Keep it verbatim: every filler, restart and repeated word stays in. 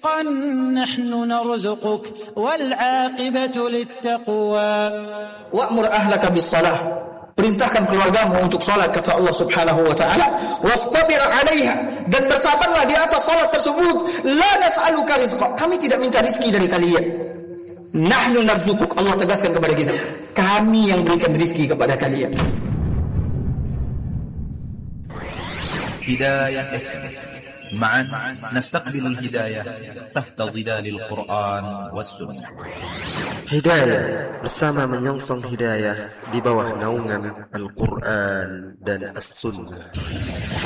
رزقا نحن نرزقك والعاقبة للتقوى. Wa'mur ahlaka bis-shalah, perintahkan keluargamu untuk salat, kata Allah Subhanahu wa taala, wastabir 'alaiha, dan bersabarlah di atas salat tersebut. La nas'aluka rizqa, kami tidak minta rezeki dari kalian. Nahnu narzukuk, Allah tegaskan kepada kita, kami yang berikan rezeki kepada kalian. Hidayah F M. معا نستقبل الهداية تحت ظلال القرآن والسنة. Hidayah bersama menyongsong hidayah di bawah naungan Al-Quran dan As-Sunnah.